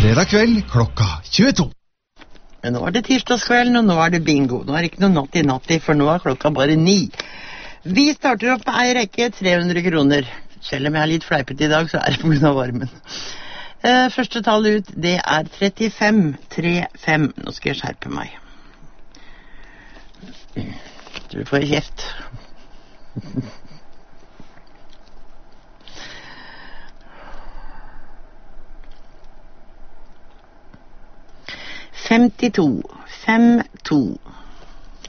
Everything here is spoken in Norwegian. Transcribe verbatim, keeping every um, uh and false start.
fredag kveld klokka tjueto. Men nå er det tirsdagskvelden, og nå er det bingo. Nå er det ikke noe natt i natt i, for nå er klokka bare ni. Vi starter opp med en rekke tre hundre kroner. Selv om jeg er litt fleipet i dag, så er det på grunn av varmen. Eh, første tall ut, det er trettifem trettifem. Nå skal jeg skjerpe meg. Du får kjeft. femtito, fem to.